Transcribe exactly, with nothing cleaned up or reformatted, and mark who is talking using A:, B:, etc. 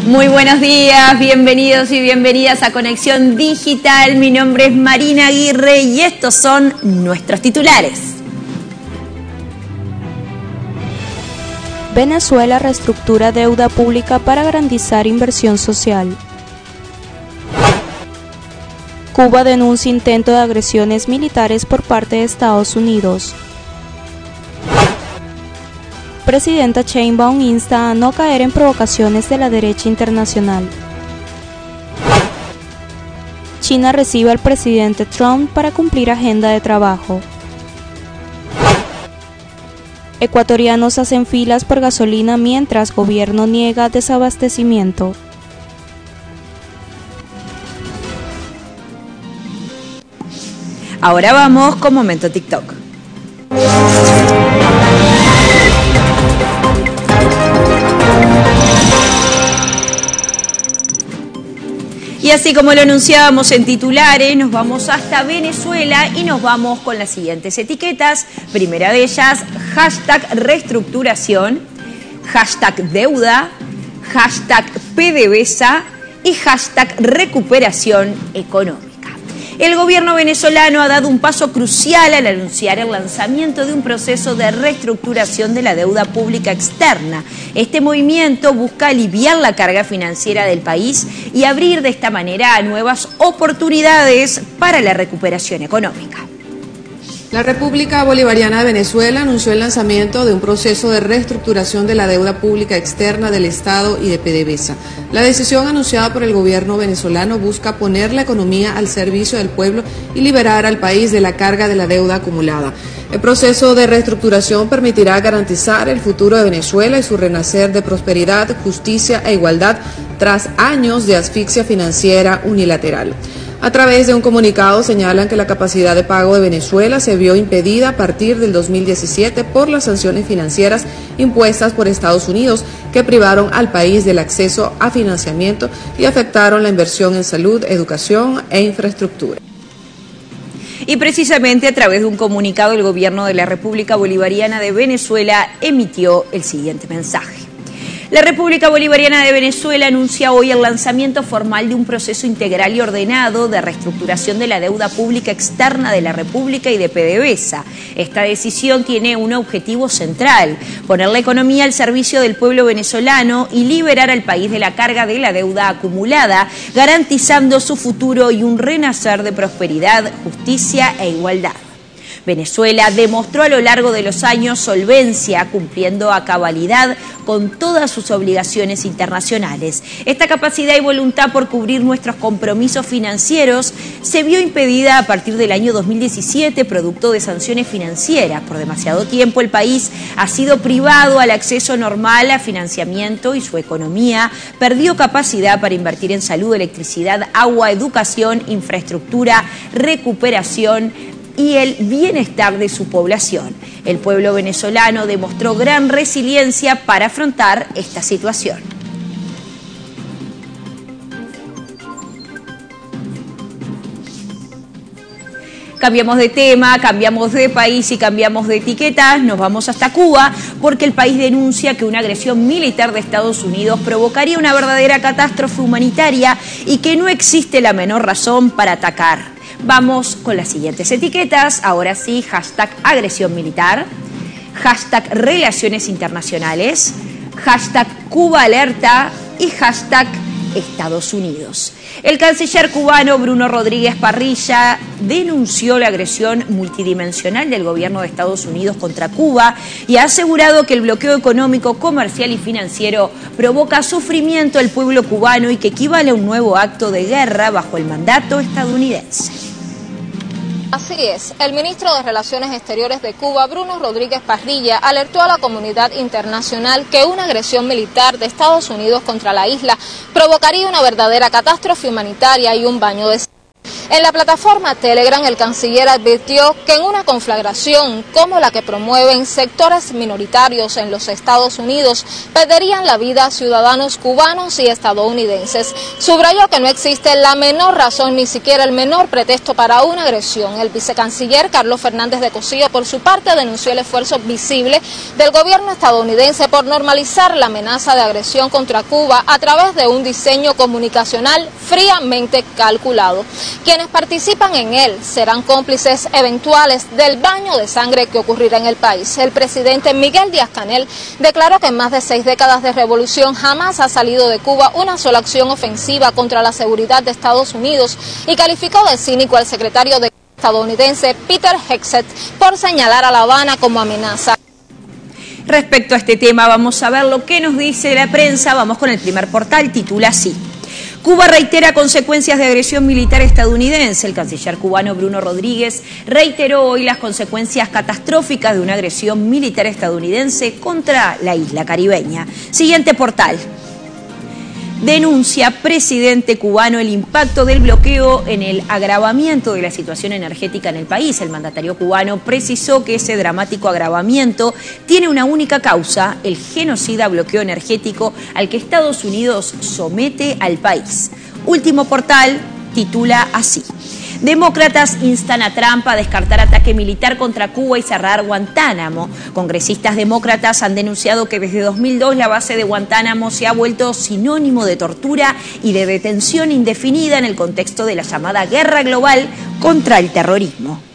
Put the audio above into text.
A: Muy buenos días, bienvenidos y bienvenidas a Conexión Digital. Mi nombre es Marina Aguirre y estos son nuestros titulares.
B: Venezuela reestructura deuda pública para garantizar inversión social. Cuba denuncia intento de agresiones militares por parte de Estados Unidos. Presidenta Sheinbaum insta a no caer en provocaciones de la derecha internacional. China recibe al presidente Trump para cumplir agenda de trabajo. Ecuatorianos hacen filas por gasolina mientras gobierno niega desabastecimiento.
A: Ahora vamos con Momento TikTok. Y así como lo anunciábamos en titulares, nos vamos hasta Venezuela y nos vamos con las siguientes etiquetas. Primera de ellas, hashtag reestructuración, hashtag deuda, hashtag PDVSA y hashtag recuperación económica. El gobierno venezolano ha dado un paso crucial al anunciar el lanzamiento de un proceso de reestructuración de la deuda pública externa. Este movimiento busca aliviar la carga financiera del país y abrir de esta manera nuevas oportunidades para la recuperación económica.
C: La República Bolivariana de Venezuela anunció el lanzamiento de un proceso de reestructuración de la deuda pública externa del Estado y de PDVSA. La decisión anunciada por el gobierno venezolano busca poner la economía al servicio del pueblo y liberar al país de la carga de la deuda acumulada. El proceso de reestructuración permitirá garantizar el futuro de Venezuela y su renacer de prosperidad, justicia e igualdad tras años de asfixia financiera unilateral. A través de un comunicado señalan que la capacidad de pago de Venezuela se vio impedida a partir del dos mil diecisiete por las sanciones financieras impuestas por Estados Unidos que privaron al país del acceso a financiamiento y afectaron la inversión en salud, educación e infraestructura.
A: Y precisamente a través de un comunicado el gobierno de la República Bolivariana de Venezuela emitió el siguiente mensaje. La República Bolivariana de Venezuela anuncia hoy el lanzamiento formal de un proceso integral y ordenado de reestructuración de la deuda pública externa de la República y de PDVSA. Esta decisión tiene un objetivo central: poner la economía al servicio del pueblo venezolano y liberar al país de la carga de la deuda acumulada, garantizando su futuro y un renacer de prosperidad, justicia e igualdad. Venezuela demostró a lo largo de los años solvencia, cumpliendo a cabalidad con todas sus obligaciones internacionales. Esta capacidad y voluntad por cubrir nuestros compromisos financieros se vio impedida a partir del año dos mil diecisiete, producto de sanciones financieras. Por demasiado tiempo el país ha sido privado al acceso normal a financiamiento y su economía perdió capacidad para invertir en salud, electricidad, agua, educación, infraestructura, recuperación y el bienestar de su población. El pueblo venezolano demostró gran resiliencia para afrontar esta situación. Cambiamos de tema, cambiamos de país y cambiamos de etiquetas. Nos vamos hasta Cuba porque el país denuncia que una agresión militar de Estados Unidos provocaría una verdadera catástrofe humanitaria y que no existe la menor razón para atacar. Vamos con las siguientes etiquetas. Ahora sí, hashtag agresión militar, hashtag relaciones internacionales, hashtag Cuba alerta y hashtag Estados Unidos. El canciller cubano Bruno Rodríguez Parrilla denunció la agresión multidimensional del gobierno de Estados Unidos contra Cuba y ha asegurado que el bloqueo económico, comercial y financiero provoca sufrimiento al pueblo cubano y que equivale a un nuevo acto de guerra bajo el mandato estadounidense.
D: Así es, el ministro de Relaciones Exteriores de Cuba, Bruno Rodríguez Parrilla, alertó a la comunidad internacional que una agresión militar de Estados Unidos contra la isla provocaría una verdadera catástrofe humanitaria y un baño de sangre. En la plataforma Telegram, el canciller advirtió que en una conflagración como la que promueven sectores minoritarios en los Estados Unidos, perderían la vida ciudadanos cubanos y estadounidenses. Subrayó que no existe la menor razón, ni siquiera el menor pretexto para una agresión. El vicecanciller Carlos Fernández de Cosío, por su parte, denunció el esfuerzo visible del gobierno estadounidense por normalizar la amenaza de agresión contra Cuba a través de un diseño comunicacional fríamente calculado. Quienes participan en él serán cómplices eventuales del baño de sangre que ocurrirá en el país. El presidente Miguel Díaz-Canel declaró que en más de seis décadas de revolución jamás ha salido de Cuba una sola acción ofensiva contra la seguridad de Estados Unidos y calificó de cínico al secretario de estadounidense Peter Hegseth por señalar a La Habana como amenaza.
A: Respecto a este tema, vamos a ver lo que nos dice la prensa. Vamos con el primer portal, titula así: Cuba reitera consecuencias de agresión militar estadounidense. El canciller cubano Bruno Rodríguez reiteró hoy las consecuencias catastróficas de una agresión militar estadounidense contra la isla caribeña. Siguiente portal. Denuncia presidente cubano el impacto del bloqueo en el agravamiento de la situación energética en el país. El mandatario cubano precisó que ese dramático agravamiento tiene una única causa: el genocida bloqueo energético al que Estados Unidos somete al país. Último portal titula así: Demócratas instan a Trump a descartar ataque militar contra Cuba y cerrar Guantánamo. Congresistas demócratas han denunciado que desde dos mil dos la base de Guantánamo se ha vuelto sinónimo de tortura y de detención indefinida en el contexto de la llamada guerra global contra el terrorismo.